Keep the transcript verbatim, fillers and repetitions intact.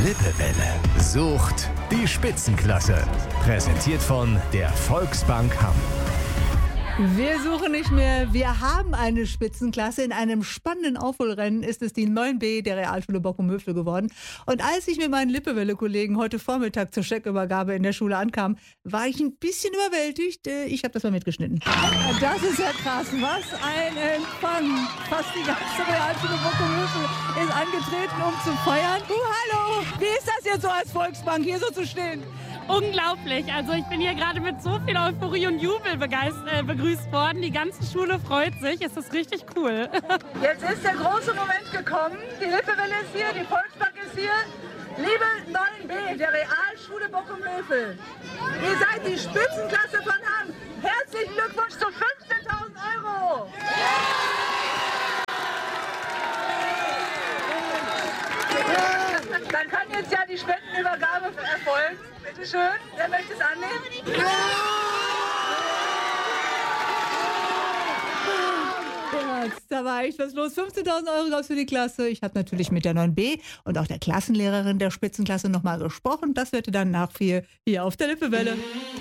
Lippewelle sucht die Spitzenklasse. Präsentiert von der Volksbank Hamm. Wir suchen nicht mehr, wir haben eine Spitzenklasse. In einem spannenden Aufholrennen ist es die neun b der Realschule Bochum-Höfle geworden. Und als ich mit meinen Lippewelle-Kollegen heute Vormittag zur Scheckübergabe in der Schule ankam, war ich ein bisschen überwältigt. Ich habe das mal mitgeschnitten. Das ist ja krass, was ein Empfang. Fast die ganze Realschule Bochum-Höfle ist angetreten, um zu feiern. Uh, hallo, wie ist das jetzt so als Volksbank, hier so zu stehen? Unglaublich. Also ich bin hier gerade mit so viel Euphorie und Jubel begeistert, äh, begrüßt worden. Die ganze Schule freut sich. Es ist richtig cool. Jetzt ist der große Moment gekommen. Die Lippewelle ist hier, die Volksbank ist hier. Liebe neun b der Realschule Bochum-Höfle, ihr seid die Spitzenklasse von Hamm. Herzlichen Glückwunsch zu fünfzehntausend Euro. Dann kann jetzt ja die Spendenübergabe erfolgen. Bitte schön, wer möchte es annehmen? Ja, da war echt was los. fünfzehntausend Euro raus für die Klasse. Ich habe natürlich mit der neun b und auch der Klassenlehrerin der Spitzenklasse nochmal gesprochen. Das hört ihr dann nach vier hier auf der Lippewelle.